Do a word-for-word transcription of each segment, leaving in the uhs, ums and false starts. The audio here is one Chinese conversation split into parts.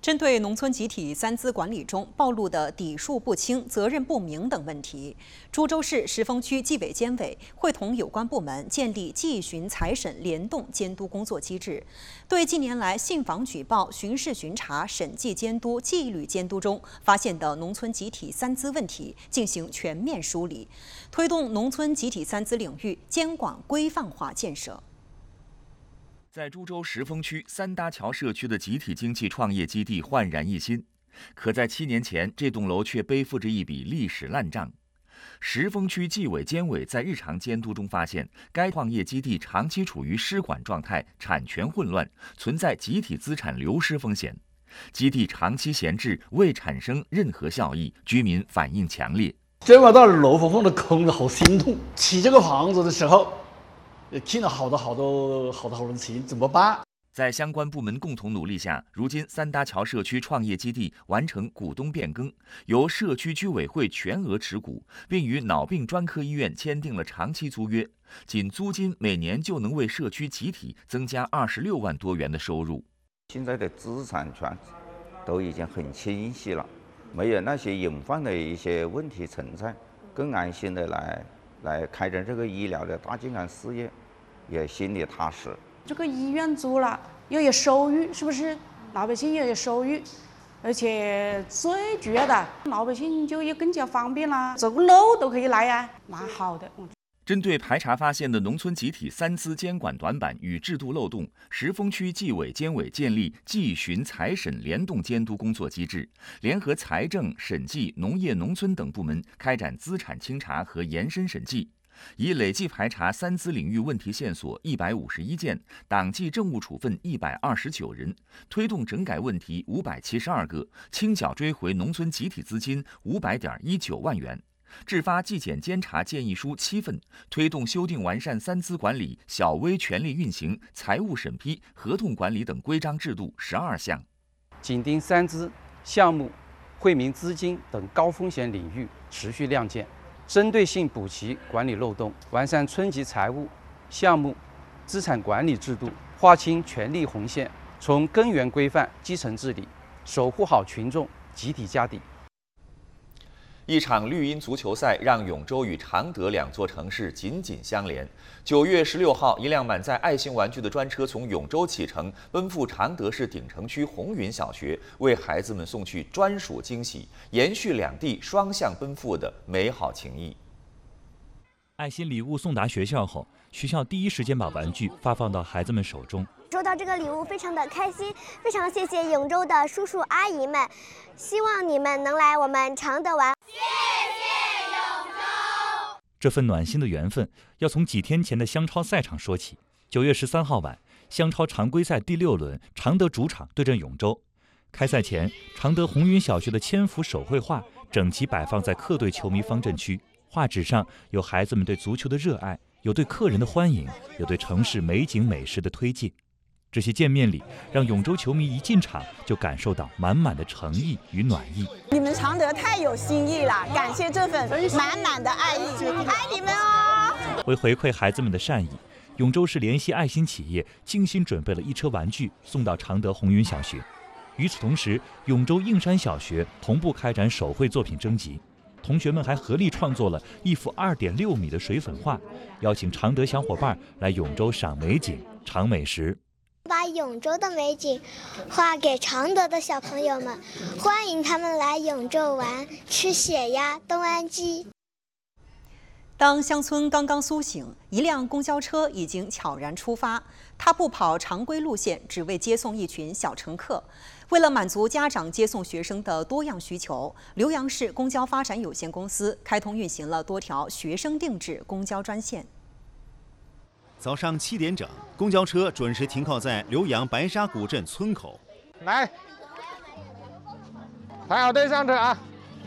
针对农村集体三资管理中暴露的底数不清、责任不明等问题，株洲市石峰区纪委监委会同有关部门建立纪巡财审联动监督工作机制，对近年来信访举报、巡视巡查、审计监督、纪律监督中发现的农村集体三资问题进行全面梳理，推动农村集体三资领域监管规范化建设。 在株洲石峰区三搭桥社区的集体经济创业基地焕然一新，可在七年前，这栋楼却背负着一笔历史烂账。石峰区纪委监委在日常监督中发现，该创业基地长期处于失管状态，产权混乱，存在集体资产流失风险。基地长期闲置，未产生任何效益，居民反映强烈。 见到楼房放的空了，好心痛。起这个房子的时候，也听了好多好多好多好多事情，怎么办？ 在相关部门共同努力下，如今三搭桥社区创业基地完成股东变更，由社区居委会全额持股，并与脑病专科医院签订了长期租约，仅租金每年就能为社区集体增加二十六万多元的收入。 现在的资产权都已经很清晰了，没有那些隐患的一些问题存在，更安心的来来开展这个医疗的大健康事业，也心里踏实。 这个医院做了又有收入，是不是？老百姓又有收入，而且最主要的，老百姓就又更加方便啦，走个路都可以来呀、啊，蛮好的。 针对排查发现的农村集体三资监管短板与制度漏洞，石峰区纪委监委建立纪巡财审联动监督工作机制，联合财政、审计、农业农村等部门开展资产清查和延伸审计，已累计排查三资领域问题线索一百五十一件，党纪政务处分一百二十九人，推动整改问题五百七十二个，清缴追回农村集体资金五百点一九万元。制发纪检监察建议书七份，推动修订完善三资管理、小微权力运行、财务审批、合同管理等规章制度十二项， 紧盯三资项目、惠民资金等高风险领域持续亮剑，针对性补齐管理漏洞，完善村级财务、项目、资产管理制度，划清权力红线，从根源规范基层治理，守护好群众集体家底。 一场绿茵足球赛让永州与常德两座城市紧紧相连。九月十六号，一辆满载爱心玩具的专车从永州启程，奔赴常德市鼎城区红云小学，为孩子们送去专属惊喜，延续两地双向奔赴的美好情谊。 爱心礼物送达学校后，学校第一时间把玩具发放到孩子们手中。 收到这个礼物非常的开心，非常谢谢永州的叔叔阿姨们，希望你们能来我们常德玩。谢谢永州。 这份暖心的缘分要从几天前的湘超赛场说起。九月十三号晚，湘超常规赛第六轮，常德主场对阵永州。开赛前，常德红云小学的千幅手绘画整齐摆放在客队球迷方阵区，画纸上有孩子们对足球的热爱，有对客人的欢迎，有对城市美景美食的推介。这些见面礼让永州球迷一进场就感受到满满的诚意与暖意。 你们常德太有新意了，感谢这份满满的爱意，爱你们哦！ 为回馈孩子们的善意，永州市联系爱心企业精心准备了一车玩具送到常德红云小学。与此同时，永州映山小学同步开展手绘作品征集，同学们还合力创作了一幅二点六米的水粉画，邀请常德小伙伴来永州赏美景、尝美食。 把永州的美景画给常德的小朋友们，欢迎他们来永州玩，吃血鸭、东安鸡。 当乡村刚刚苏醒，一辆公交车已经悄然出发。它不跑常规路线，只为接送一群小乘客。为了满足家长接送学生的多样需求，浏阳市公交发展有限公司开通运行了多条学生定制公交专线。 早上七点整，公交车准时停靠在浏阳白沙古镇村口。 来，排好队上车啊！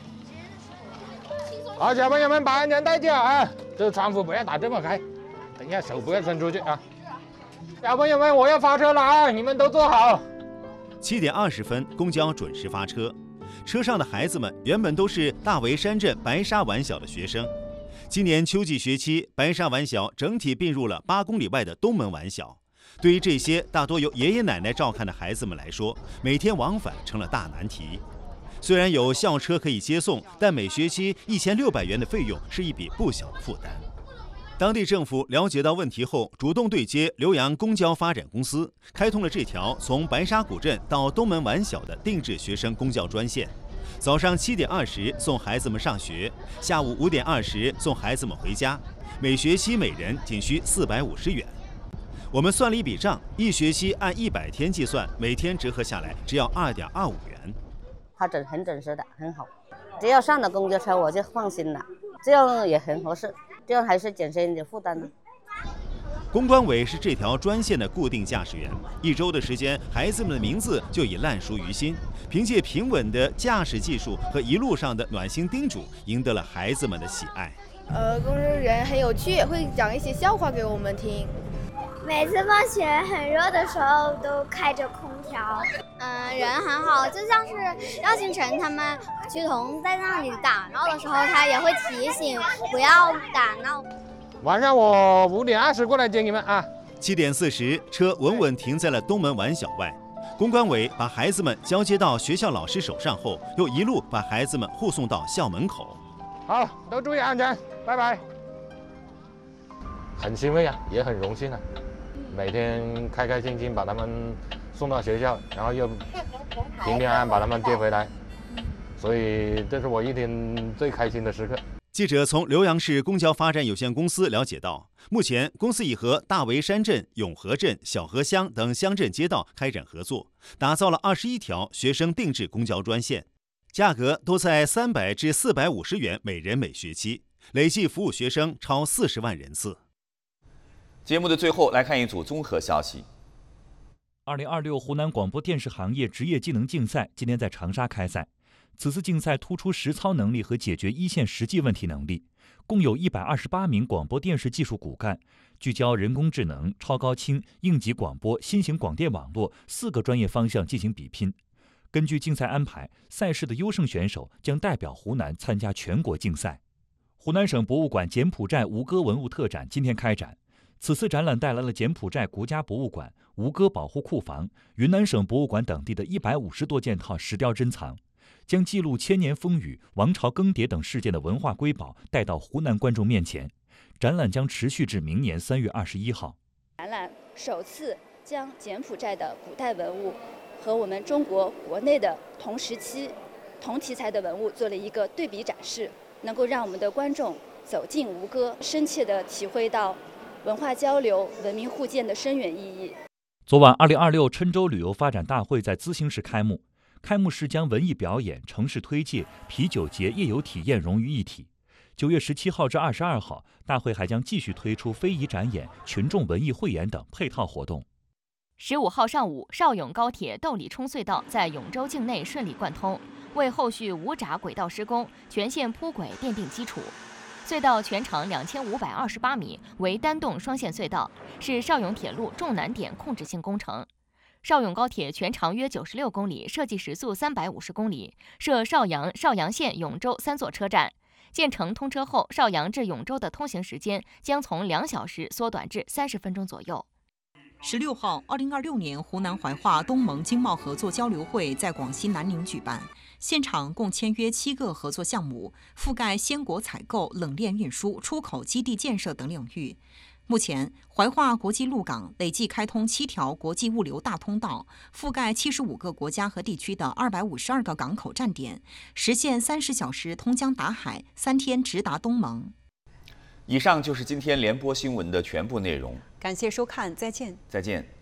好，小朋友们把安全带系好啊！这个窗户不要打这么开，等一下手不要伸出去啊！小朋友们，我要发车了啊！你们都坐好。 七点二十分，公交准时发车。车上的孩子们原本都是大围山镇白沙晚小的学生。今年秋季学期，白沙晚小整体并入了八公里外的东门晚小。 对于这些大多由爷爷奶奶照看的孩子们来说，每天往返成了大难题。虽然有校车可以接送，但每学期一千六百元的费用是一笔不小的负担。当地政府了解到问题后，主动对接浏阳公交发展公司，开通了这条从白沙古镇到东门晚小的定制学生公交专线。早上七点二十送孩子们上学，下午五点二十送孩子们回家，每学期每人仅需四百五十元。我们算了一笔账，一学期按一百天计算，每天折合下来只要二点二五元。 他准很准时的，很好。只要上了公交车，我就放心了，这样也很合适，这样还是减轻一点负担呢。 公关委是这条专线的固定驾驶员，一周的时间，孩子们的名字就已烂熟于心。凭借平稳的驾驶技术和一路上的暖心叮嘱，赢得了孩子们的喜爱。 呃，工作人员很有趣，会讲一些笑话给我们听。 每次放学很热的时候都开着空调。 嗯、呃，人很好，就像是廖星辰他们徐彤在那里打闹的时候，他也会提醒不要打闹。 晚上我五点二十过来接你们啊。 七点四十，车稳稳停在了东门晚小外。公关委把孩子们交接到学校老师手上后，又一路把孩子们护送到校门口。 好，都注意安全，拜拜。很欣慰啊，也很荣幸啊，每天开开心心把他们送到学校，然后又平平安安把他们接回来，所以这是我一天最开心的时刻。 记者从浏阳市公交发展有限公司了解到，目前公司已和大围山镇、永和镇、小河乡等乡镇街道开展合作，打造了二十一条学生定制公交专线，价格都在三百至四百五十元每人每学期，累计服务学生超四十万人次。 节目的最后来看一组综合消息。 二零二六湖南广播电视行业职业技能竞赛今天在长沙开赛。此次竞赛突出实操能力和解决一线实际问题能力，共有一百二十八名广播电视技术骨干，聚焦人工智能、超高清、应急广播、新型广电网络四个专业方向进行比拼。根据竞赛安排，赛事的优胜选手将代表湖南参加全国竞赛。湖南省博物馆柬埔寨吴哥文物特展今天开展。此次展览带来了柬埔寨国家博物馆、吴哥保护库房、云南省博物馆等地的一百五十多件套石雕珍藏，将记录千年风雨、王朝更迭等事件的文化瑰宝带到湖南观众面前。展览将持续至明年三月二十一号。 展览首次将柬埔寨的古代文物和我们中国国内的同时期、同题材的文物做了一个对比展示，能够让我们的观众走进吴哥，深切地体会到文化交流、文明互鉴的深远意义。 昨晚，二零二六郴州旅游发展大会在资兴市开幕。开幕式将文艺表演、城市推介、啤酒节、夜游体验融于一体。九月十七号至二十二号，大会还将继续推出非遗展演、群众文艺汇演等配套活动。 十五号上午，邵永高铁窦里冲隧道在永州境内顺利贯通，为后续五闸轨道施工、全线铺轨奠定基础。隧道全长两千五百二十八米，为单洞双线隧道，是邵永铁路重难点控制性工程。邵永高铁全长约九十六公里，设计时速三百五十公里，设邵阳、邵阳县、永州三座车站。建成通车后，邵阳至永州的通行时间将从两小时缩短至三十分钟左右。 十六号，二零二六年湖南怀化东盟经贸合作交流会在广西南宁举办，现场共签约七个合作项目，覆盖鲜果采购、冷链运输、出口基地建设等领域。目前，怀化国际陆港累计开通七条国际物流大通道，覆盖七十五个国家和地区的二百五十二个港口站点，实现三十小时通江达海，三天直达东盟。 以上就是今天联播新闻的全部内容。 感谢收看，再见。 再见。